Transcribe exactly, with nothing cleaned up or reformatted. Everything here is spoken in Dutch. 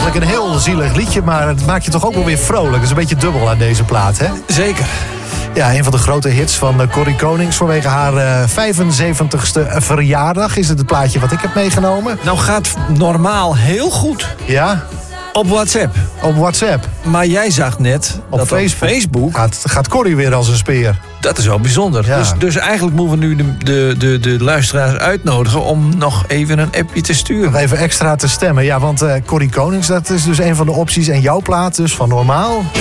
eigenlijk een heel zielig liedje, maar het maakt je toch ook wel weer vrolijk. Dat is een beetje dubbel aan deze plaat, hè? Zeker. Ja, een van de grote hits van uh, Corrie Konings vanwege haar uh, vijfenzeventigste verjaardag is het het plaatje wat ik heb meegenomen. Nou gaat normaal heel goed Ja, op WhatsApp. op WhatsApp. Maar jij zag net Op dat Facebook, op Facebook, Gaat, gaat Corrie weer als een speer. dat is wel bijzonder. Ja. Dus, dus eigenlijk moeten we nu de, de, de, de luisteraars uitnodigen om nog even een appje te sturen. Nog even extra te stemmen. Ja, want uh, Corrie Konings, dat is dus een van de opties. En jouw plaat dus van normaal.